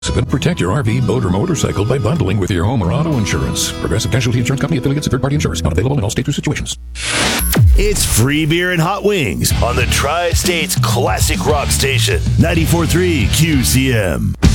Protect your RV, boat, or motorcycle by bundling with your home or auto insurance. Progressive Casualty Insurance Company affiliates of third-party insurance. Not available in all states or situations. It's free beer and hot wings on the Tri-States Classic Rock Station, 94.3 QCM.